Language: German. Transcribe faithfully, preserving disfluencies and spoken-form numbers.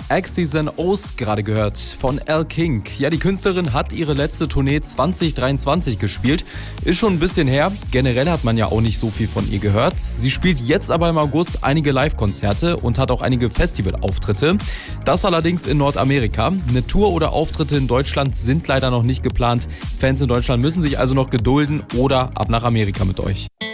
X's and O's gerade gehört von Elle King. Ja, die Künstlerin hat ihre letzte Tournee zwanzig dreiundzwanzig gespielt. Ist schon ein bisschen her. Generell hat man ja auch nicht so viel von ihr gehört. Sie spielt jetzt aber im August einige Live-Konzerte und hat auch einige Festivalauftritte. Das allerdings in Nordamerika. Eine Tour oder Auftritte in Deutschland sind leider noch nicht geplant. Fans in Deutschland müssen sich also noch gedulden oder ab nach Amerika mit euch.